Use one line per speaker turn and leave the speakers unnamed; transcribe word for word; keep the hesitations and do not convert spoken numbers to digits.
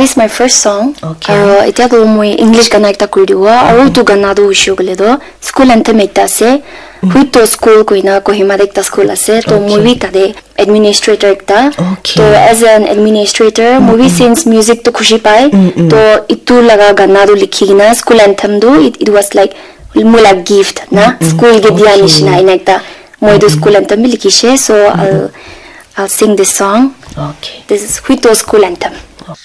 that is my first song.
Okay.
Aro itia do moi English gana ekta kuridiwa. Aro tu gana do ushu gole do school anthem ekta ase. Hui to school koina Kohima ekta school ase. To movie tade administrator ekta.
Okay.
So as an administrator, movie since music to khushi pai. To itu laga gana do likhi gina school anthem do it, it was like mula gift na school ge diya nishina inekta. Moi do school anthem likhi she. So I'll I'll sing this song.
Okay.
This is Hui to school anthem.